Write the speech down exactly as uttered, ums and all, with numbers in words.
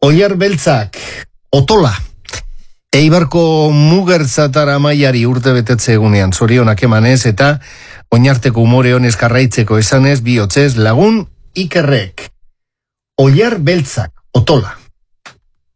Oilar beltzak, otola. Eibarko mugertzatara maiari urte betetze egunean zorionak emanez eta oinarteko umore honez jarraitzeko esanez bihotzez lagun Ikerrek. Oilar beltzak, otola.